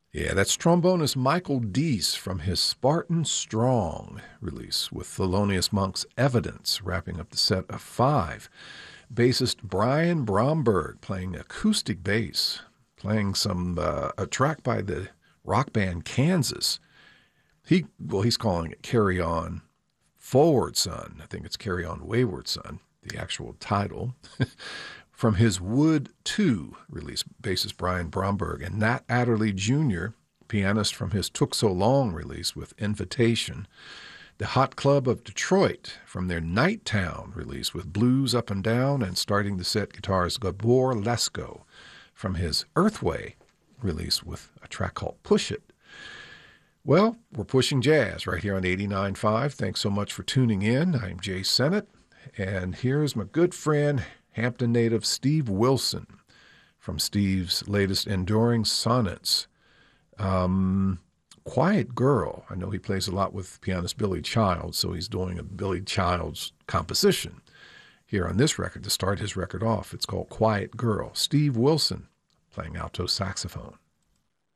Yeah, that's trombonist Michael Deese from his Spartan Strong release, with Thelonious Monk's Evidence wrapping up the set of five. Bassist Brian Bromberg playing acoustic bass, playing a track by the rock band Kansas. He's calling it Carry On Forward Son. I think it's Carry On Wayward Son, the actual title. From his Wood 2 release, bassist Brian Bromberg, and Nat Adderley Jr., pianist, from his Took So Long release with Invitation. The Hot Club of Detroit from their Nighttown release with Blues Up and Down, and starting the set, guitarist Gabor Lesko from his Earthway release with a track called Push It. Well, we're pushing jazz right here on 89.5. Thanks so much for tuning in. I'm Jay Sennett, and here's my good friend, Hampton native Steve Wilson, from Steve's latest Enduring Sonnets. Quiet Girl. I know he plays a lot with pianist Billy Childs, so he's doing a Billy Childs composition here on this record to start his record off. It's called Quiet Girl. Steve Wilson playing alto saxophone.